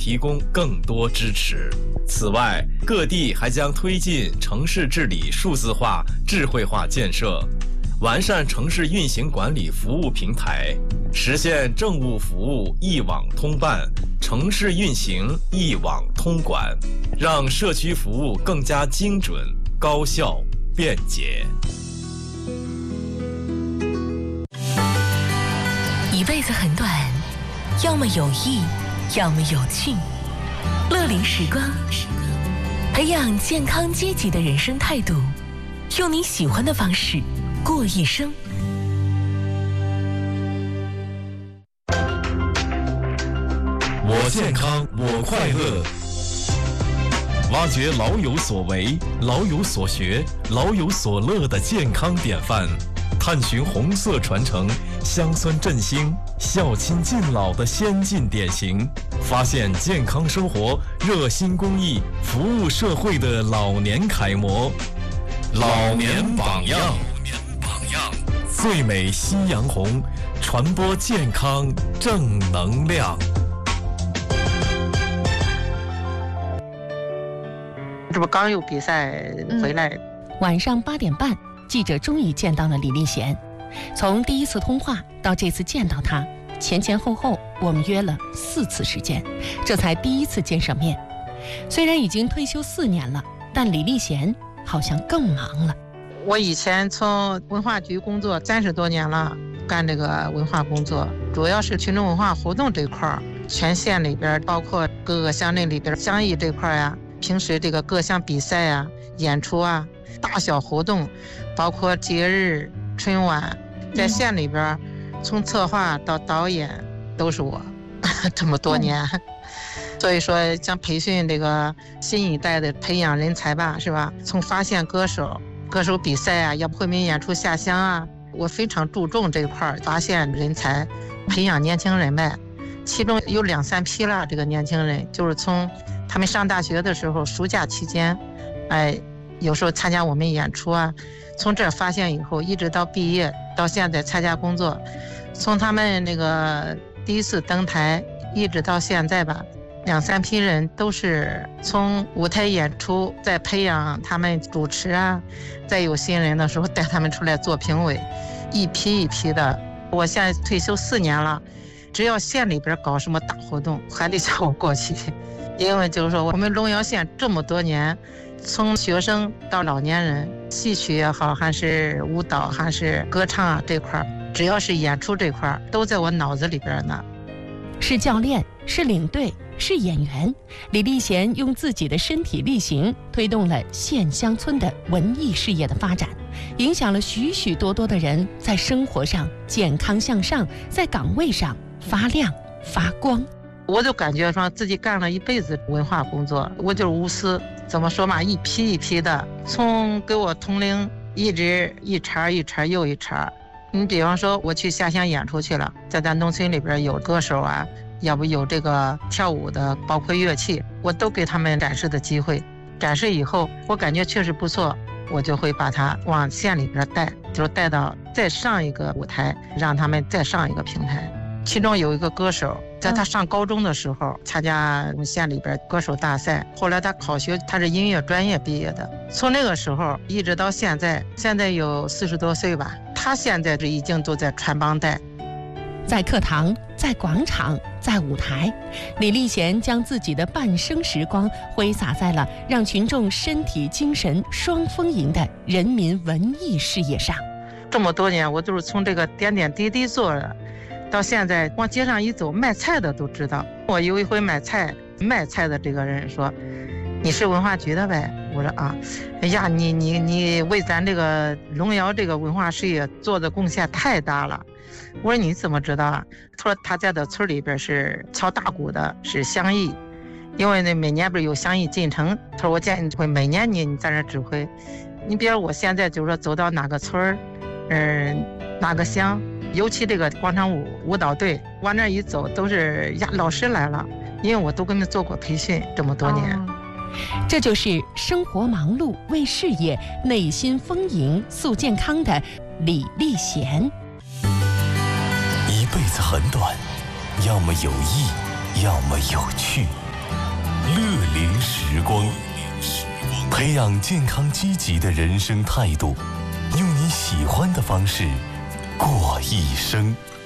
提供更多支持。此外，各地还将推进城市治理数字化、智慧化建设，完善城市运行管理服务平台，实现政务服务一网通办，城市运行一网通管，让社区服务更加精准、高效、便捷。 一辈子很短，要么有益，要么有趣。乐龄时光，培养健康积极的人生态度，用你喜欢的方式过一生。 我健康，我快乐。挖掘老有所为、老有所学、老有所乐的健康典范，探寻红色传承、乡村振兴、孝亲敬老的先进典型，发现健康生活、热心公益、服务社会的老年楷模。老年榜样，最美夕阳红，传播健康正能量。 这不刚有比赛回来， 晚上8点半，记者终于见到了李立贤。从第一次通话到这次见到他，前后我们约了4次时间，这才第一次见上面。虽然已经退休4年了，但李立贤好像更忙了。 我以前从文化局工作30多年了，干这个文化工作，主要是群众文化活动这块儿，全县里边包括各个乡镇里边乡艺这块呀，平时这个各项比赛啊、演出啊、大小活动，包括节日、春晚，在县里边从策划到导演都是我，这么多年。所以说像培训这个新一代的培养人才吧，是吧？从发现歌手比赛啊，要不惠民演出下乡啊，我非常注重这块发现人才，培养年轻人呗。其中有2、3批了，这个年轻人就是从他们上大学的时候，暑假期间，有时候参加我们演出啊，从这发现以后，一直到毕业，到现在参加工作，从他们那个第一次登台，一直到现在吧，2、3批人都是从舞台演出，再培养他们主持啊，再有新人的时候带他们出来做评委，一批一批的。我现在退休4年了，只要县里边搞什么大活动，还得叫我过去。因为就是说我们龙窑县这么多年，从学生到老年人，戏曲也好，还是舞蹈，还是歌唱啊这块，只要是演出这块，都在我脑子里边呢。 是教练，是领队，是演员，李立贤用自己的身体力行，推动了县乡村的文艺事业的发展，影响了许许多多的人在生活上健康向上，在岗位上发亮发光。 我就感觉说自己干了一辈子文化工作，我就是无私，怎么说嘛，一批一批的，从给我同龄一直一茬又一茬。你比方说我去下乡演出去了，在咱农村里边有歌手啊，要不有这个跳舞的，包括乐器，我都给他们展示的机会。展示以后我感觉确实不错，我就会把它往县里边带，就是带到再上一个舞台，让他们再上一个平台。其中有一个歌手，在他上高中的时候参加我们县里边歌手大赛，后来他考学，他是音乐专业毕业的，从那个时候一直到现在有40多岁吧，他现在已经都在传帮带。 在课堂，在广场，在舞台，李立贤将自己的半生时光挥洒在了让群众身体精神双丰盈的人民文艺事业上。 这么多年我都是从这个点点滴滴做的，到现在往街上一走，卖菜的都知道。我有一回卖菜的这个人说：“你是文化局的呗？”我说：“啊。”哎呀，你为咱这个龙窑这个文化事业做的贡献太大了。我说：“你怎么知道啊？”他说：“他在的村里边是敲大鼓的，是乡艺，因为那每年不是有乡艺进城。他说我建议会每年你在这指挥。你比如我现在就是说走到哪个村哪个乡。”尤其这个广场舞蹈队往那一走都是呀，老师来了，因为我都跟他们做过培训这么多年。 这就是生活忙碌为事业，内心丰盈塑健康的李立贤。 一辈子很短，要么有益，要么有趣。 乐龄时光，培养健康积极的人生态度，用你喜欢的方式过一生。